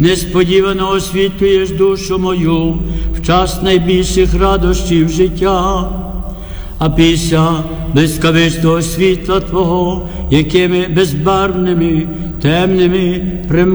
Несподівано освітлюєш душу мою в час найбільших радощів життя, а після блискавичного світла Твого, якими безбарвними, темними,